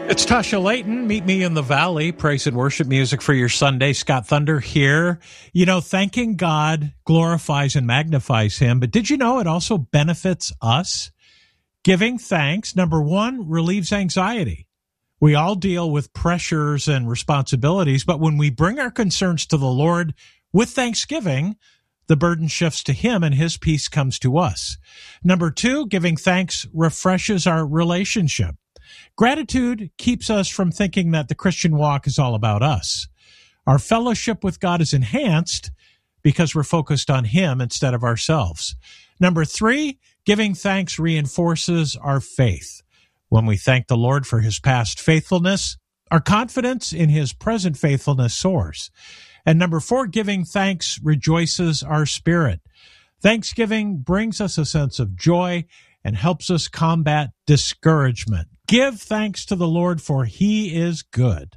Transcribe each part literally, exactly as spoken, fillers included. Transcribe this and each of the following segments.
It's Tasha Layton. Meet me in the valley. Praise and worship music for your Sunday. Scott Thunder here. You know, thanking God glorifies and magnifies him. But did you know it also benefits us? Giving thanks, number one, relieves anxiety. We all deal with pressures and responsibilities, but when we bring our concerns to the Lord with thanksgiving, the burden shifts to him and his peace comes to us. Number two, giving thanks refreshes our relationship. Gratitude keeps us from thinking that the Christian walk is all about us. Our fellowship with God is enhanced because we're focused on him instead of ourselves. Number three, giving thanks reinforces our faith. When we thank the Lord for his past faithfulness, our confidence in his present faithfulness soars. And number four, giving thanks rejoices our spirit. Thanksgiving brings us a sense of joy and helps us combat discouragement. Give thanks to the Lord, for he is good.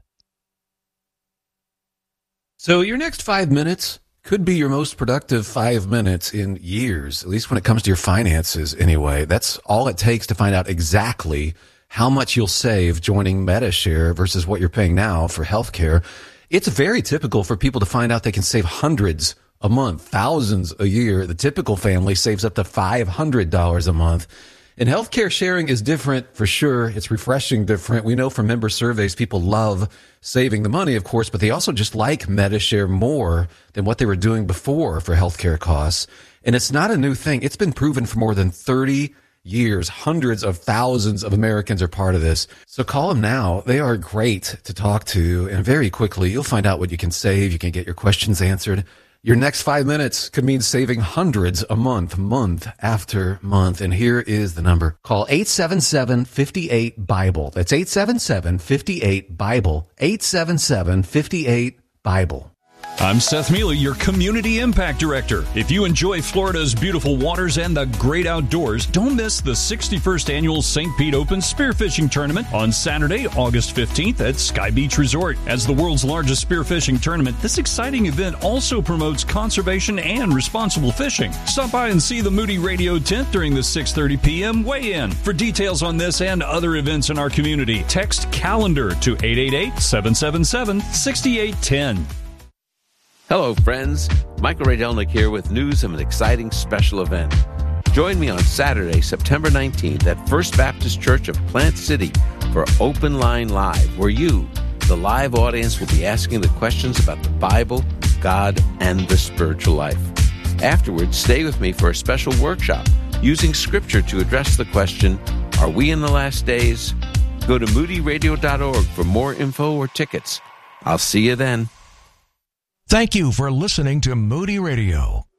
So your next five minutes could be your most productive five minutes in years, at least when it comes to your finances anyway. That's all it takes to find out exactly how much you'll save joining Medi-Share versus what you're paying now for healthcare. It's very typical for people to find out they can save hundreds a month, thousands a year. The typical family saves up to five hundred dollars a month. And healthcare sharing is different for sure. It's refreshing different. We know from member surveys, people love saving the money, of course, but they also just like Medi-Share more than what they were doing before for healthcare costs. And it's not a new thing. It's been proven for more than thirty years. Hundreds of thousands of Americans are part of this. So call them now. They are great to talk to. And very quickly, you'll find out what you can save. You can get your questions answered. Your next five minutes could mean saving hundreds a month, month after month. And here is the number. Call eight seven seven, five eight, BIBLE. That's eight seven seven, five eight, BIBLE. eight seven seven, five eight, BIBLE. I'm Seth Mealy, your Community Impact Director. If you enjoy Florida's beautiful waters and the great outdoors, don't miss the sixty-first Annual Saint Pete Open Spearfishing Tournament on Saturday, August fifteenth at Sky Beach Resort. As the world's largest spearfishing tournament, this exciting event also promotes conservation and responsible fishing. Stop by and see the Moody Radio tent during the six thirty p.m. weigh-in. For details on this and other events in our community, text CALENDAR to eight eight eight, seven seven seven, six eight one zero. Hello, friends. Michael Radelnik here with news of an exciting special event. Join me on Saturday, September nineteenth at First Baptist Church of Plant City for Open Line Live, where you, the live audience, will be asking the questions about the Bible, God, and the spiritual life. Afterwards, stay with me for a special workshop using Scripture to address the question, are we in the last days? Go to moody radio dot org for more info or tickets. I'll see you then. Thank you for listening to Moody Radio.